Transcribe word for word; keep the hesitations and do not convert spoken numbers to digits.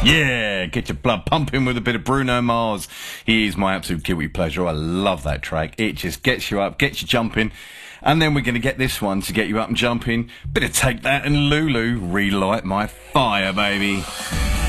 Yeah, get your blood pumping with a bit of Bruno Mars. He is my absolute guilty pleasure. I love that track. It just gets you up, gets you jumping. And then we're going to get this one to get you up and jumping. Bit of Take That and Lulu. Relight My Fire, baby.